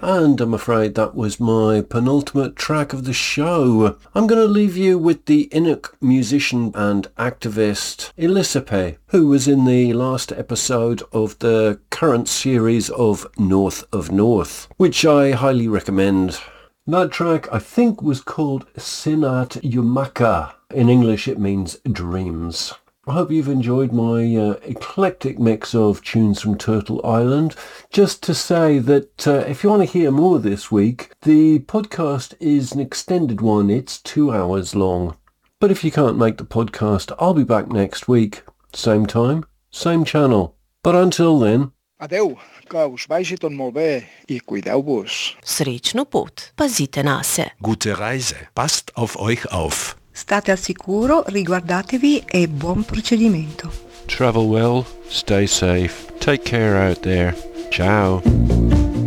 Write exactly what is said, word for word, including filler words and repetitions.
And I'm afraid that was my penultimate track of the show. I'm going to leave you with the Inuk musician and activist Elisipe, who was in the last episode of the current series of North of North, which I highly recommend. That track, I think, was called Sinat Yumaka. In English, it means dreams. I hope you've enjoyed my uh, eclectic mix of tunes from Turtle Island. Just to say that uh, if you want to hear more this week, the podcast is an extended one. It's two hours long. But if you can't make the podcast, I'll be back next week. Same time, same channel. But until then... Adeu, que us vagi tot molt bé i cuideu-vos. Srećnu put, pazite na se. Gute Reise, passt auf euch auf. State al sicuro, riguardatevi e buon procedimento. Travel well, stay safe, take care out there. Ciao.